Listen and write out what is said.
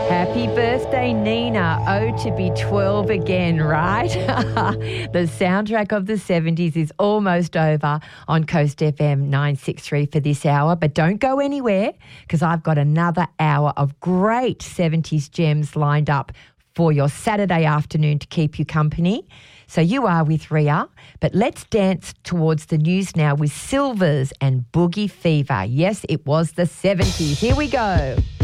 Happy birthday, Nina. Oh, to be 12 again, right? The soundtrack of the 70s is almost over on Coast FM 963 for this hour. But don't go anywhere because I've got another hour of great 70s gems lined up for your Saturday afternoon to keep you company. So you are with Ria, but let's dance towards the news now with Silvers and Boogie Fever. Yes, it was the 70s. Here we go.